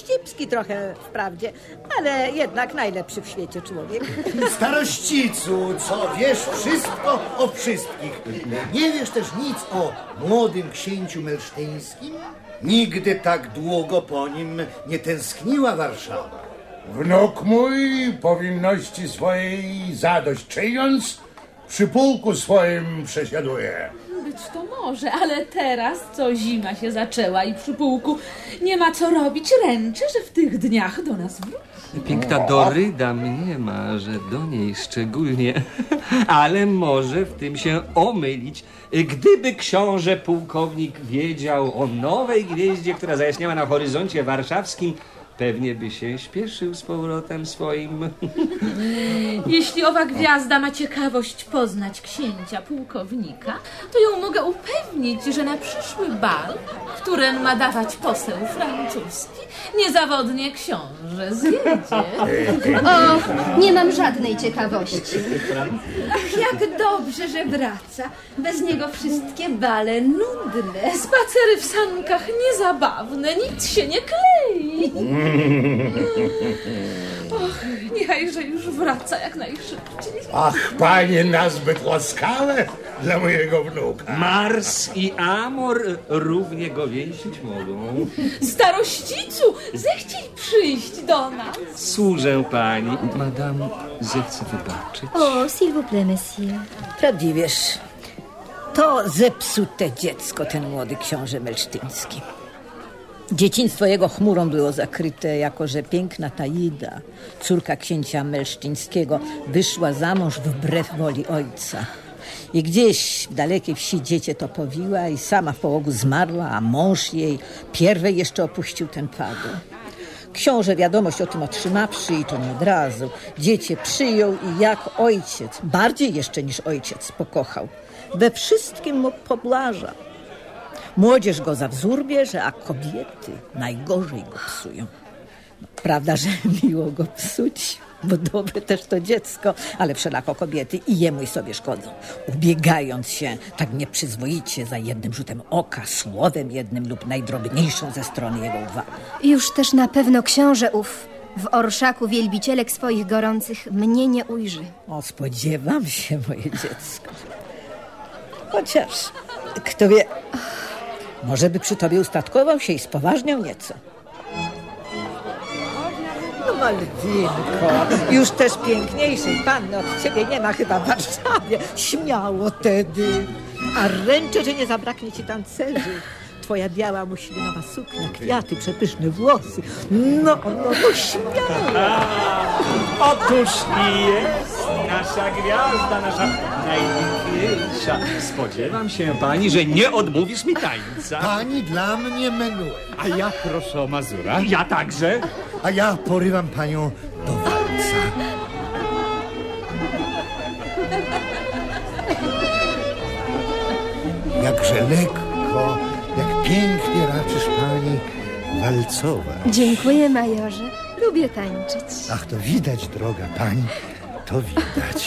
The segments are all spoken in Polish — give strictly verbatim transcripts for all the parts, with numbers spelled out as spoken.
wścibski trochę wprawdzie, ale jednak najlepszy w świecie człowiek. Starościcu, co wiesz wszystko o wszystkich. Nie wiesz też nic o młodym księciu melsztyńskim? Nigdy tak długo po nim nie tęskniła Warszawa. Wnuk mój powinności swojej zadość czyniąc, przy pułku swoim przesiaduje. Być to może, ale teraz, co zima się zaczęła i przy pułku nie ma co robić, ręczę, że w tych dniach do nas wróci. Piękna Doryda mniema, że do niej szczególnie, ale może w tym się omylić. Gdyby książę pułkownik wiedział o nowej gwieździe, która zajaśniała na horyzoncie warszawskim, pewnie by się śpieszył z powrotem swoim. Jeśli owa gwiazda ma ciekawość poznać księcia pułkownika, to ją mogę upewnić, że na przyszły bal, którym ma dawać poseł francuski, niezawodnie książę zjedzie. O, nie mam żadnej ciekawości. Ach, jak dobrze, że wraca. Bez niego wszystkie bale nudne. Spacery w sankach niezabawne, nic się nie klei. Och, niechajże już wraca jak najszybciej. Ach, panie, nazbyt łaskawe dla mojego wnuka. Mars i Amor równie go więzić mogą. Starościcu, zechciej przyjść do nas. Służę pani. Madame zechce wybaczyć. O, s'il vous plaît, monsieur. Prawdziwież, to zepsute dziecko, ten młody książę melsztyński. Dzieciństwo jego chmurą było zakryte, jako że piękna Taida, córka księcia melsztyńskiego, wyszła za mąż wbrew woli ojca. I gdzieś w dalekiej wsi dziecię to powiła i sama w połogu zmarła, a mąż jej pierwej jeszcze opuścił ten padł. Książę wiadomość o tym otrzymawszy, i to nie od razu, dziecię przyjął i jak ojciec, bardziej jeszcze niż ojciec, pokochał. We wszystkim mu pobłaża. Młodzież go za wzór bierze, a kobiety najgorzej go psują. No, prawda, że miło go psuć, bo dobre też to dziecko, ale wszelako kobiety i jemu i sobie szkodzą, ubiegając się tak nieprzyzwoicie za jednym rzutem oka, słowem jednym lub najdrobniejszą ze strony jego uwagi. Już też na pewno książę ów w orszaku wielbicielek swoich gorących mnie nie ujrzy. O, spodziewam się, moje dziecko. Chociaż, kto wie, może by przy tobie ustatkował się i spoważniał nieco. No, Malwinko, już też piękniejszej panny od ciebie nie ma chyba w Warszawie. Śmiało tedy. A ręczę, że nie zabraknie ci tancerzy. Twoja biała muślinowa suknia, kwiaty, przepyszne włosy. No, no, no, śmiało. Otóż i jest nasza gwiazda, nasza najpiękniejsza. Spodziewam się pani, że nie odmówisz mi tańca. Pani dla mnie menue. A ja proszę o Mazura. Ja także. A ja porywam panią do walca. Jakże lekko, jak pięknie raczysz pani walcować. Dziękuję, majorze. Lubię tańczyć. Ach, to widać, droga pani, to widać.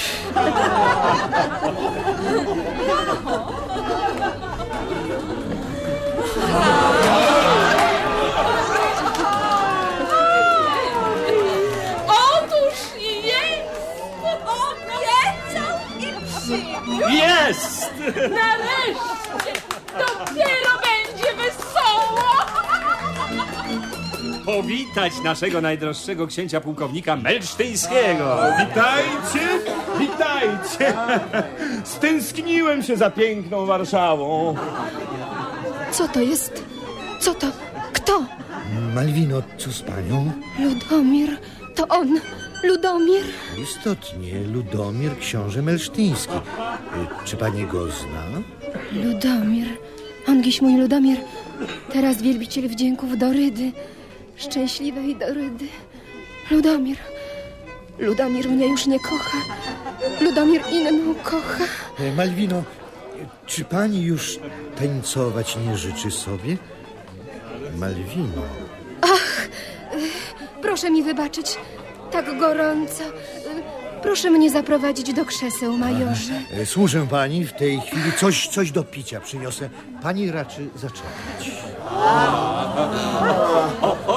Otóż i jest! Obiecał i przyjął! Jest! Nareszcie! Dopiero będzie wesoło! Powitać naszego najdroższego księcia pułkownika melsztyńskiego. Witajcie, witajcie. Stęskniłem się za piękną Warszawą. Co to jest? Co to? Kto? Malwino, co z panią? Ludomir. To on. Ludomir. Istotnie, Ludomir, książę melsztyński. Y, Czy pani go zna? Ludomir. Ongiś mój Ludomir. Teraz wielbiciel wdzięków Dorydy. Szczęśliwej Dorydy. Ludomir. Ludomir mnie już nie kocha. Ludomir inną kocha. Y, Malwino, y, czy pani już tańcować nie życzy sobie? Malwino. Ach, proszę mi wybaczyć. Tak gorąco. Proszę mnie zaprowadzić do krzeseł, majorze. Y, Służę pani w tej chwili. Coś, coś do picia przyniosę. Pani raczy zaczekać. O,